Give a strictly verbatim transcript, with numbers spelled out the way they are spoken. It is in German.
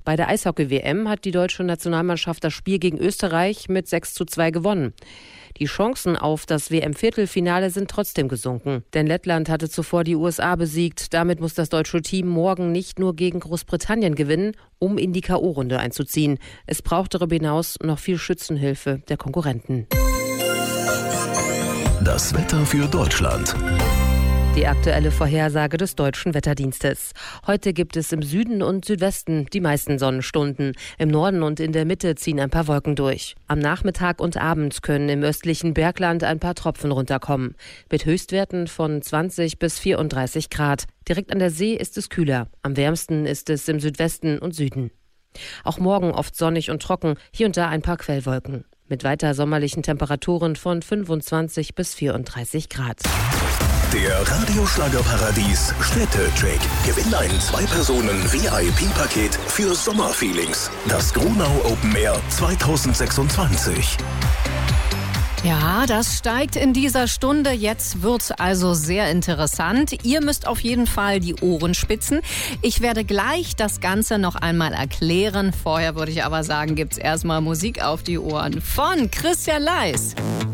Bei der Eishockey-W M hat die deutsche Nationalmannschaft das Spiel gegen Österreich mit sechs zu zwei gewonnen. Die Chancen auf das W M-Viertelfinale sind trotzdem gesunken. Denn Lettland hatte zuvor die U S A besiegt. Damit muss das deutsche Team morgen nicht nur gegen Großbritannien gewinnen, um in die K O-Runde einzuziehen. Es braucht darüber hinaus noch viel Schützenhilfe der Konkurrenten. Das Wetter für Deutschland. Die aktuelle Vorhersage des Deutschen Wetterdienstes. Heute gibt es im Süden und Südwesten die meisten Sonnenstunden. Im Norden und in der Mitte ziehen ein paar Wolken durch. Am Nachmittag und Abend können im östlichen Bergland ein paar Tropfen runterkommen. Mit Höchstwerten von zwanzig bis vierunddreißig Grad. Direkt an der See ist es kühler. Am wärmsten ist es im Südwesten und Süden. Auch morgen oft sonnig und trocken, hier und da ein paar Quellwolken. Mit weiter sommerlichen Temperaturen von fünfundzwanzig bis vierunddreißig Grad. Der Radioschlagerparadies Städtecheck. Gewinn ein Zwei-Personen-V I P-Paket für Sommerfeelings. Das Gronau Open Air zweitausendsechsundzwanzig. Ja, das steigt in dieser Stunde. Jetzt wird's also sehr interessant. Ihr müsst auf jeden Fall die Ohren spitzen. Ich werde gleich das Ganze noch einmal erklären. Vorher würde ich aber sagen, gibt's erstmal Musik auf die Ohren von Christian Leis.